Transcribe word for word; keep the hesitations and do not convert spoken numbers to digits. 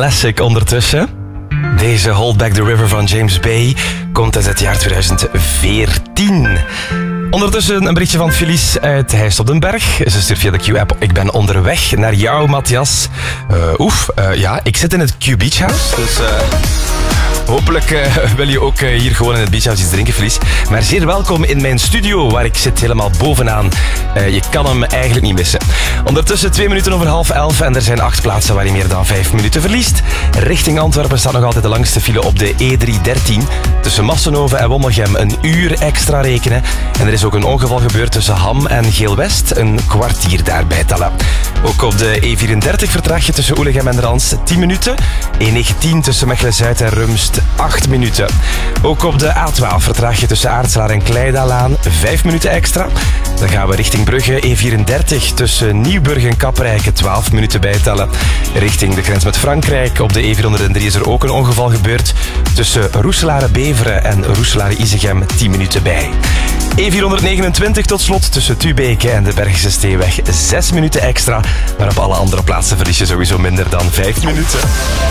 classic ondertussen. Deze Hold Back the River van James Bay komt uit het jaar tweeduizend veertien. Ondertussen een berichtje van Felice uit Heist op den Berg. Ze stuurt via de Q-app: ik ben onderweg naar jou, Matthias. Uh, oef, uh, ja, ik zit in het Q-Beach House, dus... Uh... Hopelijk uh, wil je ook uh, hier gewoon in het beachhouse iets drinken, Felice. Maar zeer welkom in mijn studio, waar ik zit helemaal bovenaan. Uh, je kan hem eigenlijk niet missen. Ondertussen twee minuten over half elf en er zijn acht plaatsen waar je meer dan vijf minuten verliest. Richting Antwerpen staat nog altijd de langste file op de E driehonderddertien. Tussen Massenhoven en Wommelgem een uur extra rekenen. En er is ook een ongeval gebeurd tussen Ham en Geel-West. Een kwartier daarbij tellen. Ook op de E vierendertig vertraag je tussen Oelegem en Rans tien minuten. E negentien tussen Mechelen-Zuid en Rumst acht minuten. Ook op de A twaalf vertraag je tussen Aartselaar en Kleidalaan vijf minuten extra. Dan gaan we richting Brugge. E vierendertig tussen Nieuwburg en Kaprijke twaalf minuten bijtellen. Richting de grens met Frankrijk. Op de E vierhonderddrie is er ook een ongeval gebeurd. Tussen Roeselare-Beveren en Roeselare-Isegem tien minuten bij. E vierhonderdnegenentwintig tot slot tussen Tubeke en de Bergse Steeweg zes minuten extra. Maar op alle andere plaatsen verlies je sowieso minder dan vijf minuten.